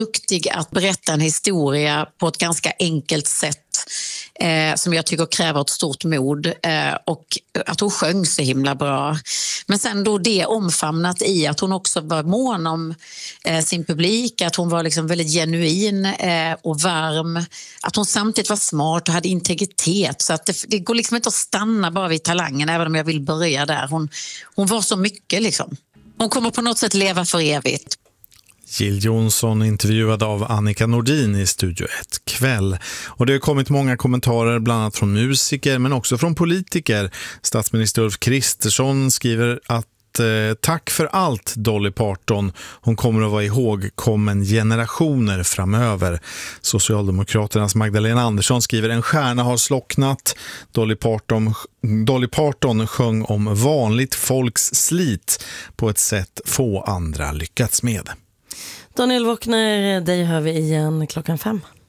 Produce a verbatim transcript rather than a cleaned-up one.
duktig att berätta en historia på ett ganska enkelt sätt eh, som jag tycker kräver ett stort mod eh, och att hon sjöng så himla bra. Men sen då det omfamnat i att hon också var mån om eh, sin publik, att hon var liksom väldigt genuin eh, och varm, att hon samtidigt var smart och hade integritet, så att det, det går liksom inte att stanna bara vid talangen, även om jag vill börja där. Hon, hon var så mycket liksom. Hon kommer på något sätt leva för evigt. Jill Johnson intervjuad av Annika Nordin i Studio ett kväll. Och det har kommit många kommentarer bland annat från musiker men också från politiker. Statsminister Ulf Kristersson skriver att eh, tack för allt Dolly Parton. Hon kommer att vara ihågkommen generationer framöver. Socialdemokraternas Magdalena Andersson skriver en stjärna har slocknat. Dolly Parton, Dolly Parton sjöng om vanligt folks slit på ett sätt få andra lyckats med. Daniel Wockner, dig hör vi igen klockan fem.